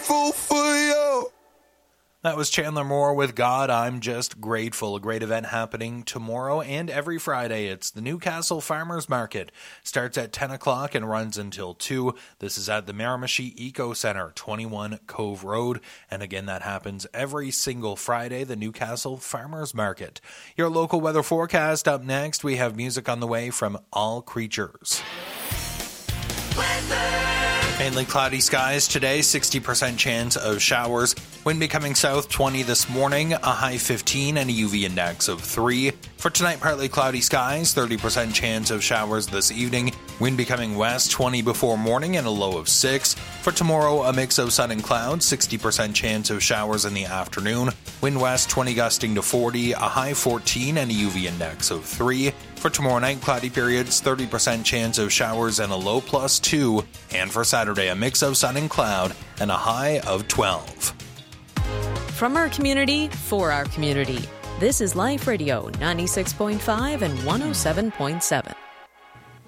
grateful for you. That was Chandler Moore with God, I'm Just Grateful. A great event happening tomorrow and every Friday. It's the Newcastle Farmers Market. Starts at 10 o'clock and runs until 2. This is at the Miramichi Eco Center, 21 Cove Road. And again, that happens every single Friday, the Newcastle Farmers Market. Your local weather forecast up next. We have music on the way from All Creatures. Mainly cloudy skies today, 60% chance of showers. Wind becoming south 20 this morning, a high 15 and a UV index of 3. For tonight, partly cloudy skies, 30% chance of showers this evening. Wind becoming west 20 before morning and a low of 6. For tomorrow, a mix of sun and clouds, 60% chance of showers in the afternoon. Wind west 20 gusting to 40, a high 14 and a UV index of 3. For tomorrow night, cloudy periods, 30% chance of showers and a low plus 2. And for Saturday, a mix of sun and cloud and a high of 12. From our community, for our community. This is Life Radio 96.5 and 107.7.